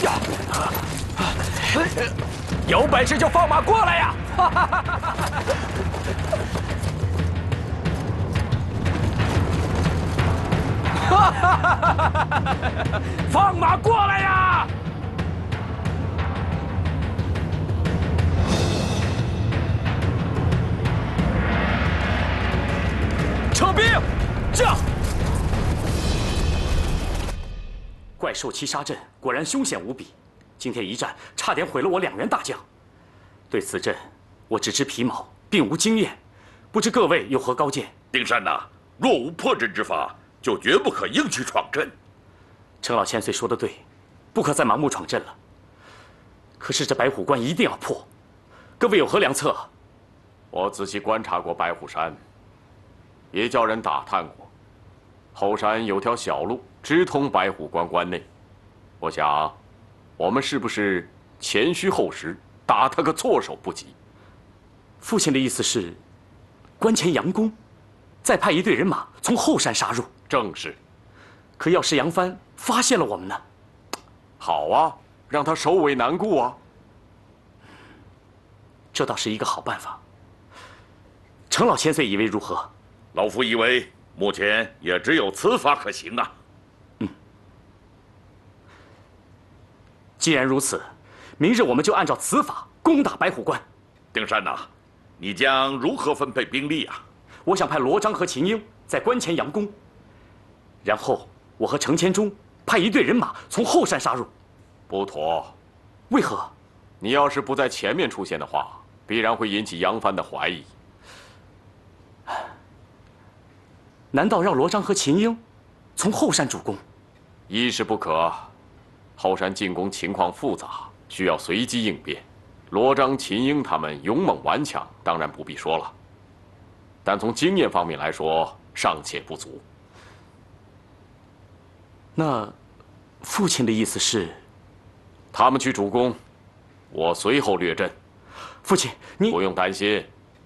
有本事就放马过来呀！放马过来呀！撤兵！驾！怪兽七杀阵果然凶险无比，今天一战差点毁了我2员大将。对此阵，我只知皮毛，并无经验，不知各位有何高见？ 丁山呐，若无破阵之法，就绝不可硬去闯阵。 程老千岁说得对，不可再盲目闯阵了。可是这白虎关一定要破，各位有何良策？ 我仔细观察过白虎山，也叫人打探过，后山有条小路直通白虎关关内。我想，我们是不是前虚后实，打他个措手不及？ 父亲的意思是，关前佯攻，再派一队人马从后山杀入。 正是。 可要是杨帆发现了我们呢？ 好啊，让他首尾难顾啊。 这倒是一个好办法。程老千岁以为如何？ 老夫以为目前也只有此法可行啊。 既然如此，明日我们就按照此法攻打白虎关。 丁山呐，你将如何分配兵力啊？ 我想派罗章和秦英在关前佯攻，然后我和程千钟派一队人马从后山杀入。 不妥。 为何？ 你要是不在前面出现的话，必然会引起杨帆的怀疑。 难道让罗章和秦英从后山主攻？ 一是不可，后山进攻情况复杂，需要随机应变。罗章、秦英他们勇猛顽强，当然不必说了。但从经验方面来说，尚且不足。 那父亲的意思是， 他们去主攻，我随后略阵。 父亲，你不用担心，